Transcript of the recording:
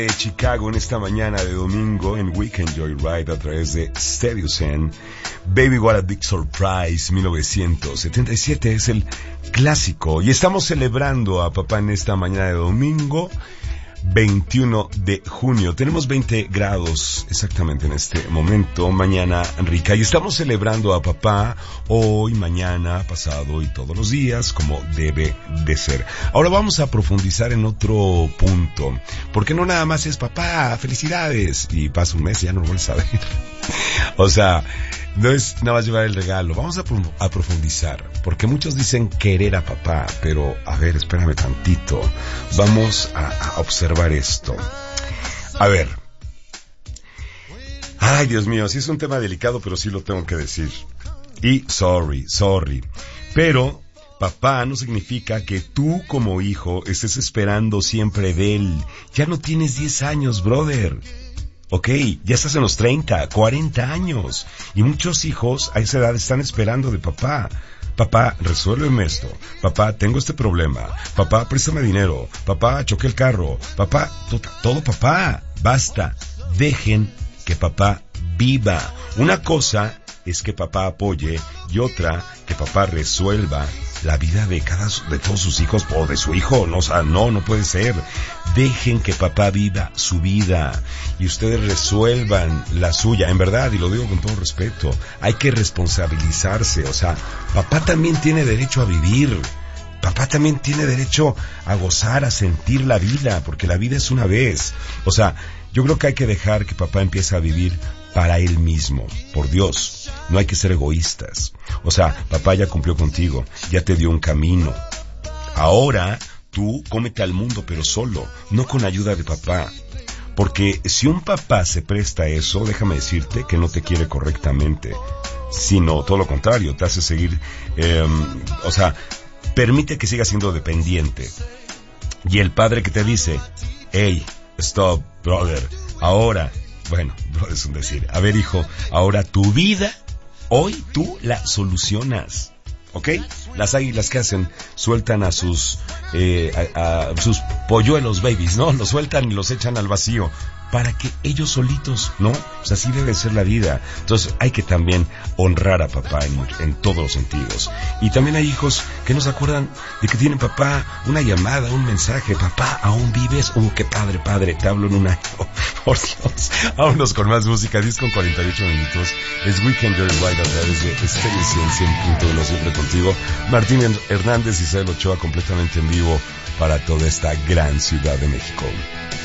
De Chicago en esta mañana de domingo en Weekend Joyride a través de Stereo Zen. Baby What a Big Surprise 1977 es el clásico y estamos celebrando a papá en esta mañana de domingo 21 de junio. Tenemos 20 grados exactamente en este momento, mañana rica, y estamos celebrando a papá hoy, mañana, pasado y todos los días como debe de ser. Ahora vamos a profundizar en otro punto, porque no nada más es papá, felicidades, y pasa un mes y ya no lo vuelves a ver. O sea, no es nada más llevar el regalo. Vamos a profundizar, porque muchos dicen querer a papá, pero a ver, espérame tantito. Vamos a observar esto. A ver. Ay, Dios mío, sí es un tema delicado, pero sí lo tengo que decir. Y sorry. Pero papá no significa que tú como hijo estés esperando siempre de él. Ya no tienes 10 años, brother. Ok, ya estás en los 30, 40 años. Y muchos hijos a esa edad están esperando de papá. Papá, resuélveme esto. Papá, tengo este problema. Papá, préstame dinero. Papá, choqué el carro. Papá, todo papá. Basta. Dejen que papá viva. Una cosa es que papá apoye y otra que papá resuelva la vida de todos sus hijos o de su hijo. No, o sea, no puede ser. Dejen que papá viva su vida y ustedes resuelvan la suya. En verdad, y lo digo con todo respeto, hay que responsabilizarse. O sea, papá también tiene derecho a vivir. Papá también tiene derecho a gozar, a sentir la vida, porque la vida es una vez. O sea, yo creo que hay que dejar que papá empiece a vivir para él mismo. Por Dios, no hay que ser egoístas. O sea, papá ya cumplió contigo, ya te dio un camino. Ahora, tú cómete al mundo, pero solo, no con ayuda de papá. Porque si un papá se presta a eso, déjame decirte que no te quiere correctamente, sino todo lo contrario, te hace seguir, o sea, permite que sigas siendo dependiente. Y el padre que te dice, hey, stop, brother, ahora, bueno, es un decir, a ver hijo, ahora tu vida, hoy tú la solucionas. ¿Ok? Las águilas que hacen, sueltan a sus polluelos babies, ¿no? Los sueltan y los echan al vacío para que ellos solitos, ¿no? Pues así debe ser la vida. Entonces hay que también honrar a papá en todos los sentidos. Y también hay hijos que no se acuerdan de que tienen papá, una llamada, un mensaje, papá, ¿aún vives? Qué padre, te hablo en un año. Por Dios. Vámonos con más música, 10 con 48 minutos. Es Weekend Joyride a través de Stereo 100.1, siempre contigo. Martín Hernández y Isabel Ochoa completamente en vivo para toda esta gran Ciudad de México.